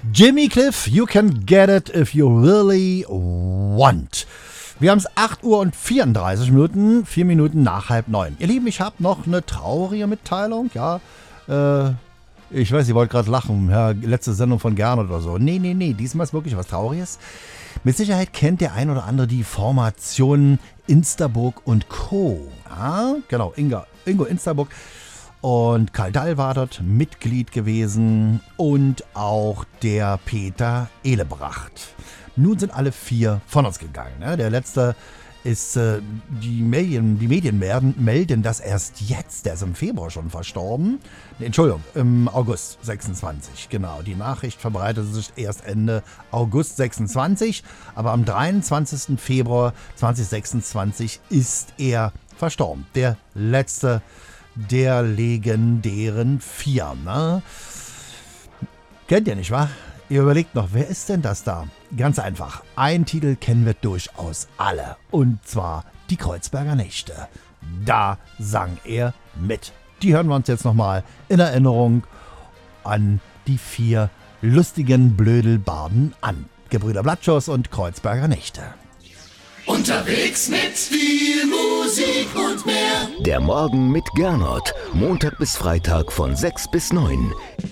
Jimmy Cliff, you can get it if you really want. Wir haben es 8 Uhr und 34 Minuten, 4 Minuten nach 8:30. Ihr Lieben, ich habe noch eine traurige Mitteilung. Ja, ich weiß, ihr wollt gerade lachen. Ja, letzte Sendung von Gernot oder so. Nee, diesmal ist wirklich was Trauriges. Mit Sicherheit kennt der ein oder andere die Formation Instaburg und Co. Ja, genau, Ingo Instaburg. Und Karl Dall war dort Mitglied gewesen und auch der Peter Ehlebracht. Nun sind alle 4 von uns gegangen. Ne? Der letzte ist, die Medien melden das erst jetzt. Der ist im Februar schon verstorben. Entschuldigung, im August 26. Genau, die Nachricht verbreitete sich erst Ende August 26. Aber am 23. Februar 2026 ist er verstorben. Der letzte der legendären 4. Ne? Kennt ihr nicht, wa? Ihr überlegt noch, wer ist denn das da? Ganz einfach. Einen Titel kennen wir durchaus alle. Und zwar die Kreuzberger Nächte. Da sang er mit. Die hören wir uns jetzt nochmal in Erinnerung an die 4 lustigen Blödelbarden an. Gebrüder Blattschuss und Kreuzberger Nächte. Unterwegs mit viel Musik und mehr. Der Morgen mit Gernot. Montag bis Freitag von 6 bis 9.